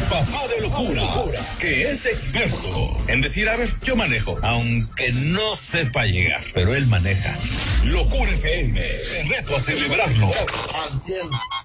papá de locura, que es experto en decir, a ver, yo manejo, aunque no sepa llegar, pero él maneja. Locura FM, te reto a celebrarlo al 100.